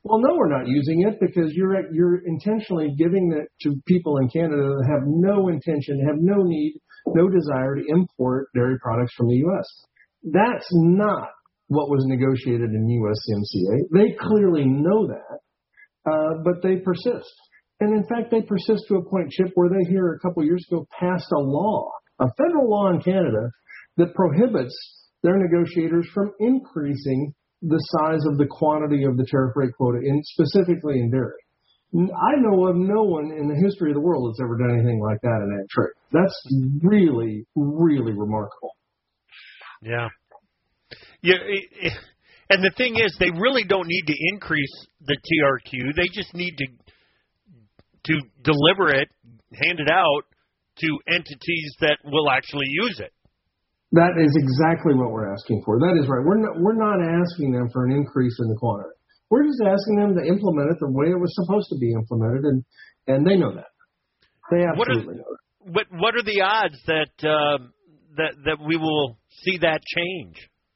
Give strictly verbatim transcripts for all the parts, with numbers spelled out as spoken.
Well, no, we're not using it because you're you're intentionally giving it to people in Canada that have no intention, have no need, no desire to import dairy products from the U S. That's not what was negotiated in U S M C A. They clearly know that, uh, but they persist. And in fact, they persist to a point, Chip, where they here a couple of years ago passed a law, a federal law in Canada that prohibits their negotiators from increasing the size of the quantity of the tariff rate quota, in, specifically in dairy. I know of no one in the history of the world that's ever done anything like that in ag trade. That's really, really remarkable. Yeah. Yeah. It, it, and the thing is, they really don't need to increase the T R Q. They just need to to deliver it, hand it out to entities that will actually use it. That is exactly what we're asking for. That is right. We're not, we're not asking them for an increase in the quantity. We're just asking them to implement it the way it was supposed to be implemented, and, and they know that. They absolutely what are, know that. But what are the odds that, uh, that that we will see that change?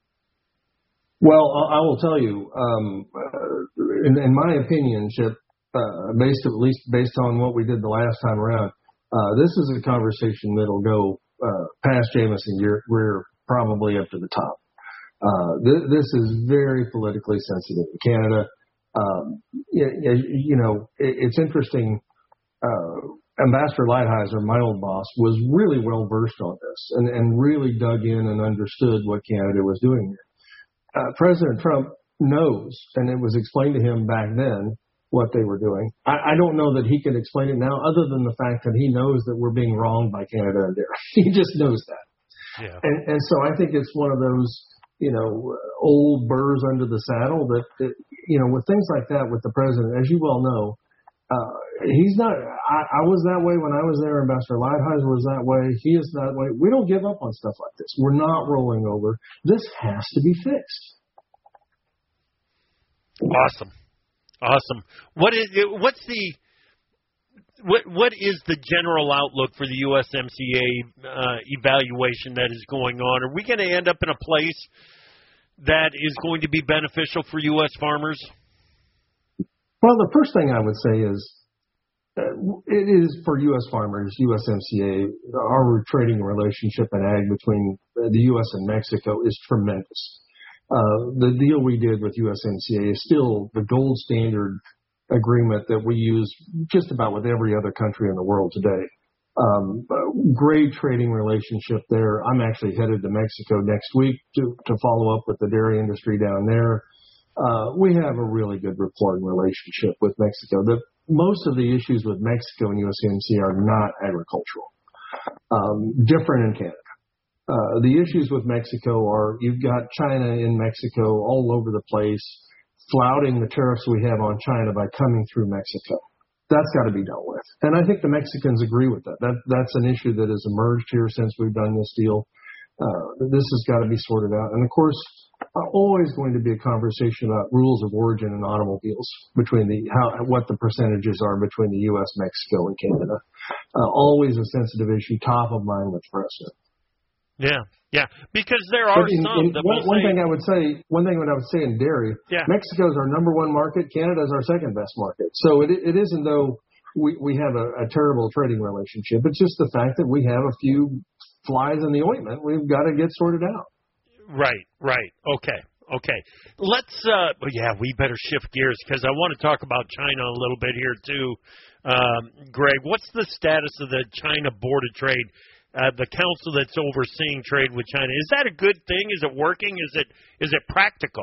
Well, I will tell you, um, uh, in, in my opinion, Chip, uh, based at least based on what we did the last time around, uh, this is a conversation that'll go Uh, past Jameson, you're, we're probably up to the top. Uh, th- this is very politically sensitive in Canada. Um, you, you know, it, it's interesting. Uh, Ambassador Lighthizer, my old boss, was really well versed on this and, and really dug in and understood what Canada was doing here. Uh, President Trump knows, and it was explained to him back then, what they were doing. I, I don't know that he can explain it now, other than the fact that he knows that we're being wronged by Canada and dairy. He just knows that. Yeah. And, and so I think it's one of those, you know, old burrs under the saddle that, that, you know, with things like that with the president, as you well know, uh, he's not, I, I was that way when I was there. Ambassador Lighthizer was that way. He is that way. We don't give up on stuff like this. We're not rolling over. This has to be fixed. Awesome. Awesome. What is what's the what what is the general outlook for the U S M C A uh, evaluation that is going on? Are we going to end up in a place that is going to be beneficial for U S farmers? Well, the first thing I would say is uh, it is for U S farmers, U S M C A, our trading relationship in ag between the U S and Mexico is tremendous. Uh, the deal we did with U S M C A is still the gold standard agreement that we use just about with every other country in the world today. Um, great trading relationship there. I'm actually headed to Mexico next week to, to follow up with the dairy industry down there. Uh, we have a really good rapport and relationship with Mexico. The, most of the issues with Mexico and U S M C A are not agricultural, um, different in Canada. Uh, the issues with Mexico are you've got China in Mexico all over the place, flouting the tariffs we have on China by coming through Mexico. That's got to be dealt with. And I think the Mexicans agree with that. That that's an issue that has emerged here since we've done this deal. Uh, this has got to be sorted out. And, of course, uh, always going to be a conversation about rules of origin and automobiles between the how what the percentages are between the U S, Mexico, and Canada. Uh, always a sensitive issue, top of mind with the president. Yeah, yeah, because there are in, some in, that one, will one say, thing I would say, one thing that I would say in dairy, yeah. Mexico is our number one market. Canada is our second best market. So it it isn't though we we have a, a terrible trading relationship. It's just the fact that we have a few flies in the ointment. We've got to get sorted out. Right, right. Okay, okay. Let's. Uh, yeah, we better shift gears because I want to talk about China a little bit here too. Um, Greg, what's the status of the China Board of Trade? Uh, the council that's overseeing trade with China. Is that a good thing? Is it working? Is it is it practical?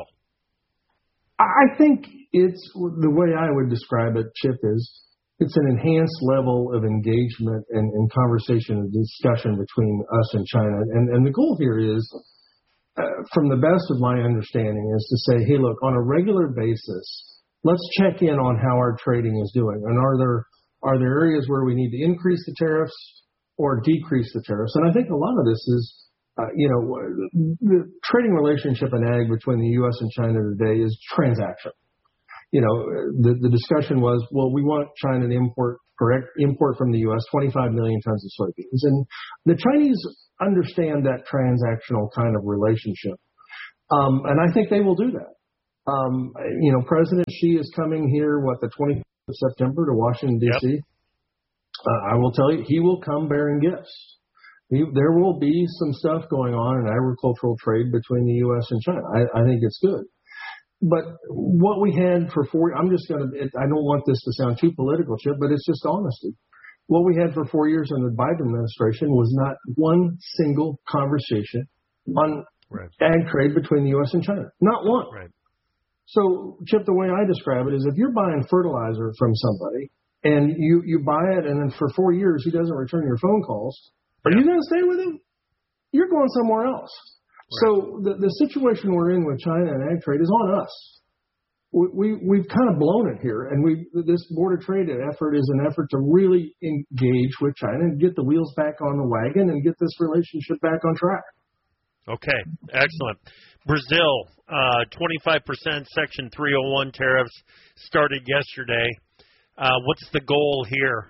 I think it's the way I would describe it, Chip, is it's an enhanced level of engagement and, and conversation and discussion between us and China. And, and the goal here is, uh, from the best of my understanding, is to say, hey, look, on a regular basis, let's check in on how our trading is doing. And are there are there areas where we need to increase the tariffs or decrease the tariffs? And I think a lot of this is, uh, you know, the trading relationship in ag between the U S and China today is transaction. You know, the, the discussion was, well, we want China to import correct import from the U S twenty-five million tons of soybeans. And the Chinese understand that transactional kind of relationship. Um, and I think they will do that. Um, you know, President Xi is coming here, what, the twentieth of September to Washington, D C? Yep. Uh, I will tell you, he will come bearing gifts. He, there will be some stuff going on in agricultural trade between the U S and China. I, I think it's good. But what we had for four, I'm just going to, I don't want this to sound too political, Chip, but it's just honesty. What we had for four years in the Biden administration was not one single conversation on right. ag trade between the U S and China. Not one. Right. So, Chip, the way I describe it is if you're buying fertilizer from somebody and you, you buy it and then for four years he doesn't return your phone calls, are yeah. you going to stay with him? You're going somewhere else. Right. So the, the situation we're in with China and ag trade is on us. We, we, we've kind of blown it here, and we this border trade effort is an effort to really engage with China and get the wheels back on the wagon and get this relationship back on track. Okay, excellent. Brazil, uh, twenty-five percent Section three oh one tariffs started yesterday. Uh, what's the goal here?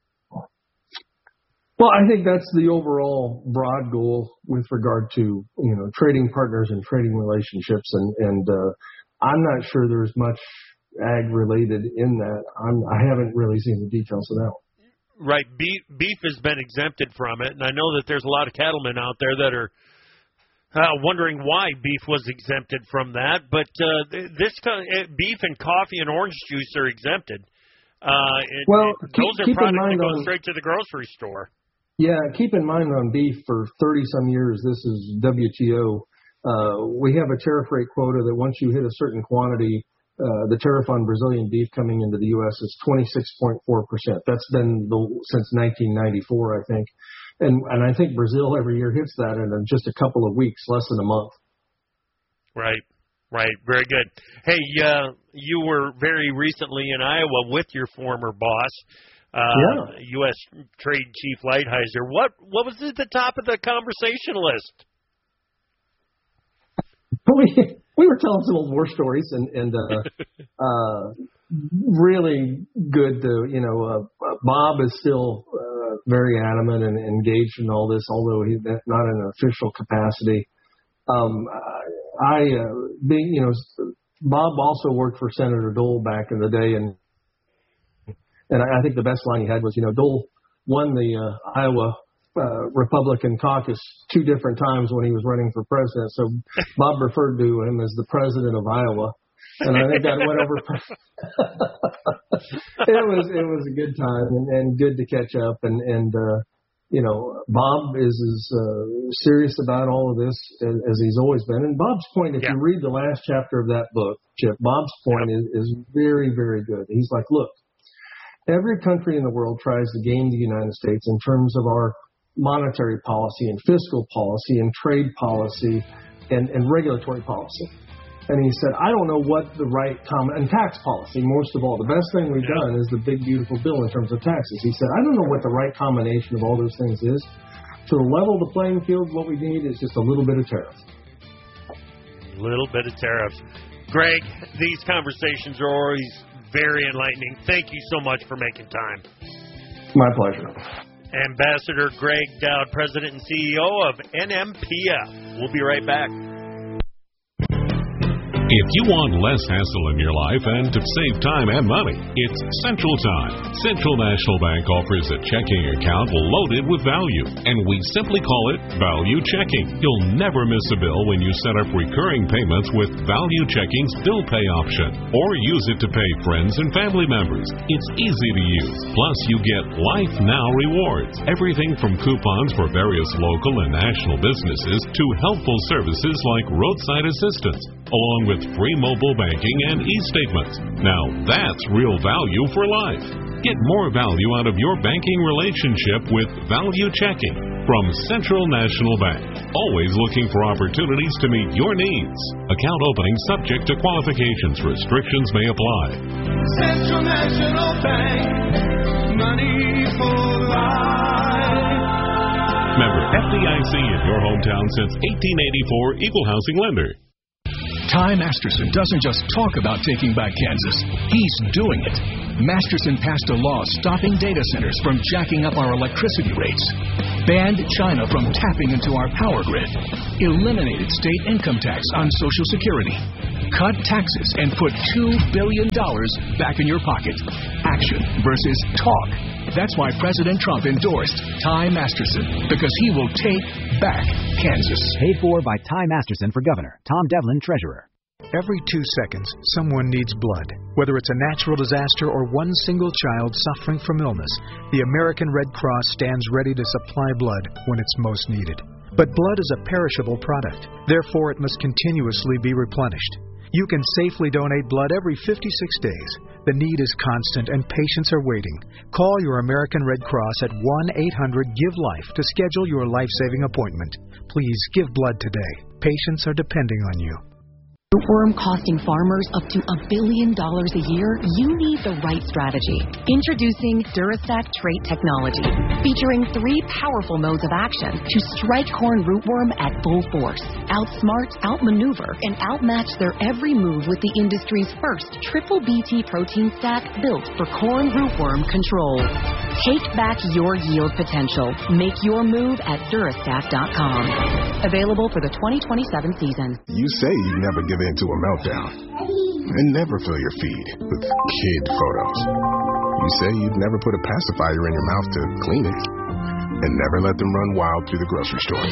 Well, I think that's the overall broad goal with regard to, you know, trading partners and trading relationships. And, and uh, I'm not sure there's much ag related in that. I'm, I haven't really seen the details of that one. Right. Beef, beef has been exempted from it. And I know that there's a lot of cattlemen out there that are uh, wondering why beef was exempted from that. But uh, this beef and coffee and orange juice are exempted. Uh, it, well, it, keep, those are keep products that go on, straight to the grocery store. Yeah, keep in mind on beef for thirty-some years, this is W T O. Uh, we have a tariff rate quota that once you hit a certain quantity, uh, the tariff on Brazilian beef coming into the U S is twenty-six point four percent. That's been the, since nineteen ninety-four, I think. And and I think Brazil every year hits that in just a couple of weeks, less than a month. Right, right. Very good. Hey, uh, you were very recently in Iowa with your former boss. Uh, yeah. U S Trade Chief Lighthizer. What what was at the top of the conversation list? We we were telling some old war stories and and uh, uh, really good to you know uh, Bob is still uh, very adamant and engaged in all this, although he's not in an official capacity. Um, I uh, being you know Bob also worked for Senator Dole back in the day and. And I think the best line he had was, you know, Dole won the uh, Iowa uh, Republican caucus two different times when he was running for president. So Bob referred to him as the president of Iowa. And I think that went over. it was it was a good time and, and good to catch up. And, and uh, you know, Bob is as uh, serious about all of this as, as he's always been. And Bob's point, if yeah. you read the last chapter of that book, Chip, Bob's point yeah. is, is very, very good. He's like, look. Every country in the world tries to game the United States in terms of our monetary policy and fiscal policy and trade policy and, and regulatory policy. And he said, I don't know what the right common, and tax policy, most of all. The best thing we've yeah. done is the big, beautiful bill in terms of taxes. He said, I don't know what the right combination of all those things is. To level the playing field, what we need is just a little bit of tariff. A little bit of tariffs. Greg, these conversations are always very enlightening. Thank you so much for making time. My pleasure. Ambassador Greg Dowd, President and C E O of N M P F. We'll be right back. If you want less hassle in your life and to save time and money, it's Central Time. Central National Bank offers a checking account loaded with value, and we simply call it Value Checking. You'll never miss a bill when you set up recurring payments with Value Checking's bill pay option, or use it to pay friends and family members. It's easy to use. Plus, you get Life Now rewards, everything from coupons for various local and national businesses to helpful services like roadside assistance, along with free mobile banking and e-statements. Now that's real value for life. Get more value out of your banking relationship with Value Checking from Central National Bank. Always looking for opportunities to meet your needs. Account opening subject to qualifications. Restrictions may apply. Central National Bank. Money for life. Member F D I C in your hometown since eighteen eighty-four. Equal housing lender. Ty Masterson doesn't just talk about taking back Kansas, he's doing it. Masterson passed a law stopping data centers from jacking up our electricity rates, banned China from tapping into our power grid, eliminated state income tax on Social Security, cut taxes and put two billion dollars back in your pocket. Action versus talk. That's why President Trump endorsed Ty Masterson, because he will take back Kansas. Paid for by Ty Masterson for governor. Tom Devlin, treasurer. Every two seconds, someone needs blood. Whether it's a natural disaster or one single child suffering from illness, the American Red Cross stands ready to supply blood when it's most needed. But blood is a perishable product. Therefore, it must continuously be replenished. You can safely donate blood every fifty-six days. The need is constant and patients are waiting. Call your American Red Cross at one eight hundred give life to schedule your life-saving appointment. Please give blood today. Patients are depending on you. Rootworm costing farmers up to a billion dollars a year? You need the right strategy. Introducing Durastat Trait Technology, featuring three powerful modes of action to strike corn rootworm at full force, outsmart, outmaneuver, and outmatch their every move with the industry's first triple B T protein stack built for corn rootworm control. Take back your yield potential. Make your move at Durastat dot com. Available for the twenty twenty-seven season. You say you never give in to a meltdown and never fill your feed with kid photos. You say you'd never put a pacifier in your mouth to clean it and never let them run wild through the grocery store.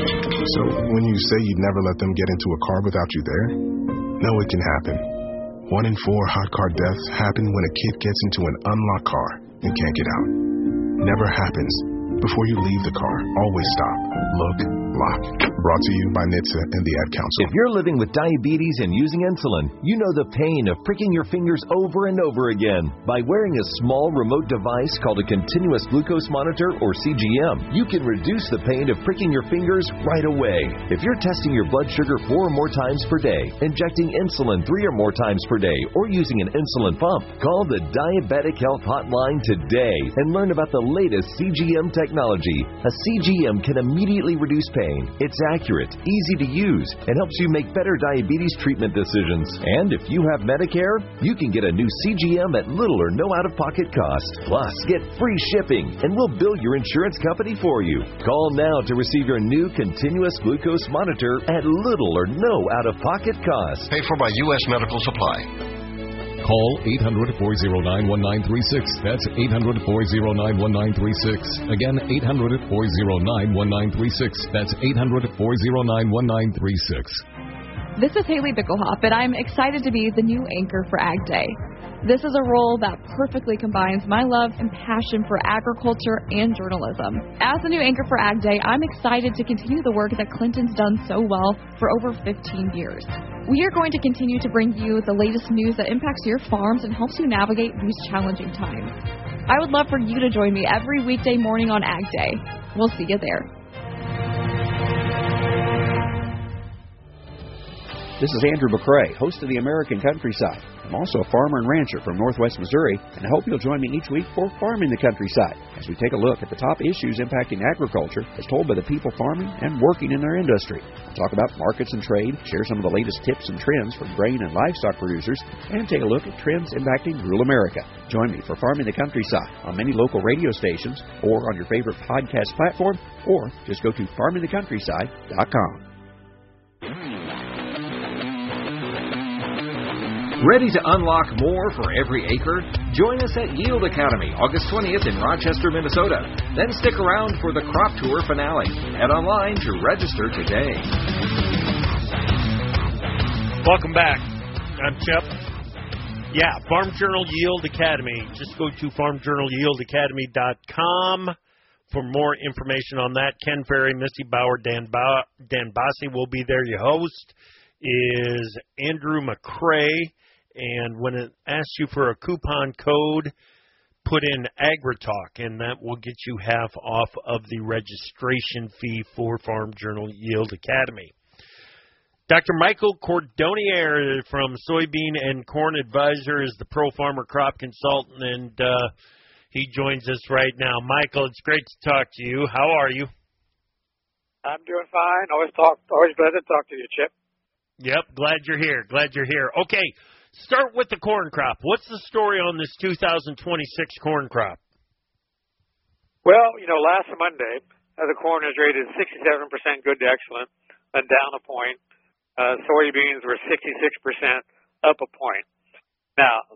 So when you say you'd never let them get into a car without you there, no, it can happen. One in four hot car deaths happen when a kid gets into an unlocked car and can't get out. Never happens. Before you leave the car, always stop, look, lock. Brought to you by N H T S A and the Ad Council. If you're living with diabetes and using insulin, you know the pain of pricking your fingers over and over again. By wearing a small remote device called a continuous glucose monitor, or C G M, you can reduce the pain of pricking your fingers right away. If you're testing your blood sugar four or more times per day, injecting insulin three or more times per day, or using an insulin pump, call the Diabetic Health Hotline today and learn about the latest C G M technology. A C G M can immediately reduce pain. It's accurate, easy to use, and helps you make better diabetes treatment decisions. And if you have Medicare, you can get a new C G M at little or no out-of-pocket cost. Plus, get free shipping, and we'll bill your insurance company for you. Call now to receive your new continuous glucose monitor at little or no out-of-pocket cost. Paid for by U S Medical Supply. Call eight hundred, four oh nine, one nine three six. That's eight hundred, four oh nine, one nine three six. Again, eight hundred, four oh nine, one nine three six. That's eight hundred, four oh nine, one nine three six. This is Haley Bickelhoff, and I'm excited to be the new anchor for Ag Day. This is a role that perfectly combines my love and passion for agriculture and journalism. As the new anchor for Ag Day, I'm excited to continue the work that Clinton's done so well for over fifteen years. We are going to continue to bring you the latest news that impacts your farms and helps you navigate these challenging times. I would love for you to join me every weekday morning on Ag Day. We'll see you there. This is Andrew McCrae, host of the American Countryside. I'm also a farmer and rancher from Northwest Missouri, and I hope you'll join me each week for Farming the Countryside, as we take a look at the top issues impacting agriculture as told by the people farming and working in their industry. We'll talk about markets and trade, share some of the latest tips and trends from grain and livestock producers, and take a look at trends impacting rural America. Join me for Farming the Countryside on many local radio stations or on your favorite podcast platform, or just go to farming the countryside dot com. Ready to unlock more for every acre? Join us at Yield Academy, August twentieth in Rochester, Minnesota. Then stick around for the Crop Tour finale. Head online to register today. Welcome back. I'm Chip. Yeah, Farm Journal Yield Academy. Just go to farm journal yield academy dot com for more information on that. Ken Ferry, Misty Bauer, Dan, ba- Dan Bossi will be there. Your host is Andrew McCrae. And when it asks you for a coupon code, put in AgriTalk, and that will get you half off of the registration fee for Farm Journal Yield Academy. Doctor Michael Cordonier from Soybean and Corn Advisor is the Pro Farmer Crop Consultant, and uh, he joins us right now. Michael, it's great to talk to you. How are you? I'm doing fine. Always talk. Always glad to talk to you, Chip. Yep, glad you're here. Glad you're here. Okay. Start with the corn crop. What's the story on this two thousand twenty-six corn crop? Well, you know, last Monday, uh, the corn is rated sixty-seven percent good to excellent, and down a point. Uh, soybeans were sixty-six percent, up a point. Now,